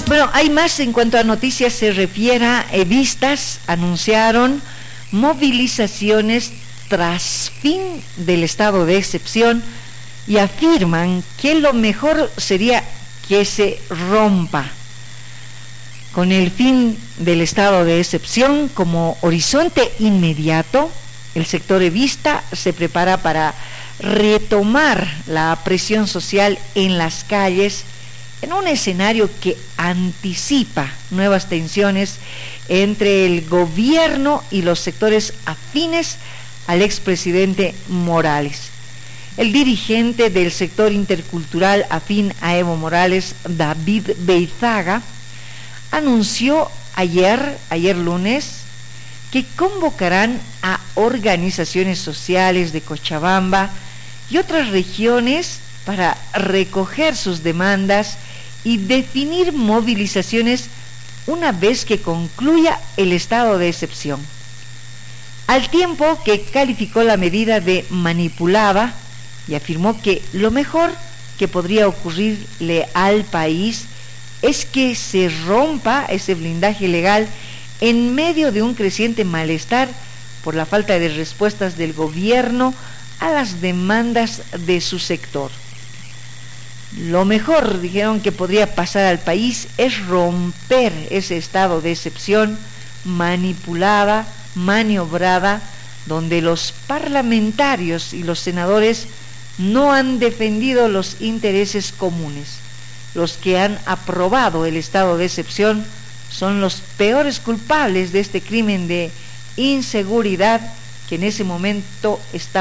Bueno, hay más en cuanto a noticias se refiere. Evistas anunciaron movilizaciones tras fin del estado de excepción y afirman que lo mejor sería que se rompa. Con el fin del estado de excepción como horizonte inmediato, el sector evista se prepara para retomar la presión social en las calles en un escenario que anticipa nuevas tensiones entre el gobierno y los sectores afines al expresidente Morales. El dirigente del sector intercultural afín a Evo Morales, David Beizaga, anunció ayer lunes, que convocarán a organizaciones sociales de Cochabamba y otras regiones para recoger sus demandas y definir movilizaciones una vez que concluya el estado de excepción. Al tiempo que calificó la medida de manipulada y afirmó que lo mejor que podría ocurrirle al país es que se rompa ese blindaje legal en medio de un creciente malestar por la falta de respuestas del gobierno a las demandas de su sector. Lo mejor, dijeron, que podría pasar al país es romper ese estado de excepción manipulada, maniobrada, donde los parlamentarios y los senadores no han defendido los intereses comunes. Los que han aprobado el estado de excepción son los peores culpables de este crimen de inseguridad que en este momento está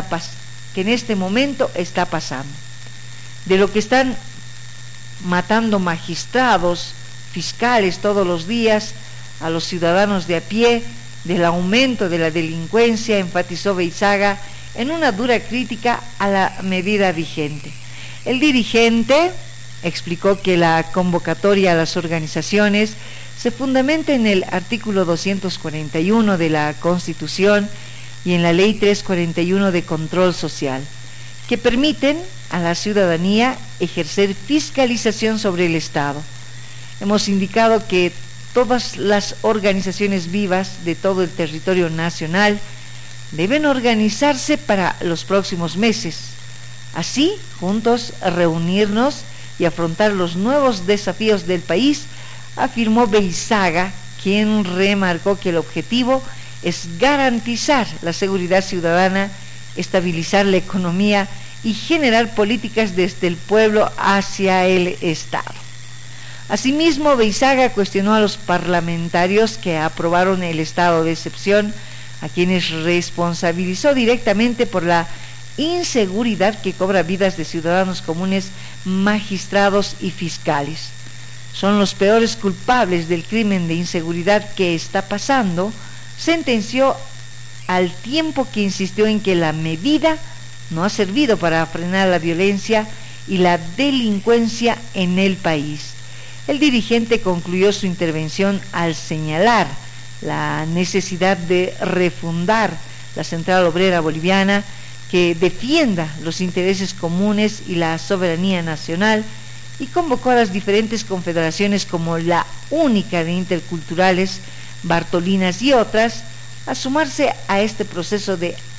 pasando. De lo que están matando magistrados, fiscales todos los días, a los ciudadanos de a pie, del aumento de la delincuencia, enfatizó Beizaga en una dura crítica a la medida vigente. El dirigente explicó que la convocatoria a las organizaciones se fundamenta en el artículo 241 de la Constitución y en la Ley 341 de Control Social, que permiten a la ciudadanía ejercer fiscalización sobre el Estado. Hemos indicado que todas las organizaciones vivas de todo el territorio nacional deben organizarse para los próximos meses. Así, juntos reunirnos y afrontar los nuevos desafíos del país, afirmó Beizaga, quien remarcó que el objetivo es garantizar la seguridad ciudadana, estabilizar la economía y generar políticas desde el pueblo hacia el Estado. Asimismo, Beizaga cuestionó a los parlamentarios que aprobaron el estado de excepción, a quienes responsabilizó directamente por la inseguridad que cobra vidas de ciudadanos comunes, magistrados y fiscales. Son los peores culpables del crimen de inseguridad que está pasando, sentenció, al tiempo que insistió en que la medida no ha servido para frenar la violencia y la delincuencia en el país. El dirigente concluyó su intervención al señalar la necesidad de refundar la Central Obrera Boliviana, que defienda los intereses comunes y la soberanía nacional, y convocó a las diferentes confederaciones como la Única de Interculturales, Bartolinas y otras a sumarse a este proceso de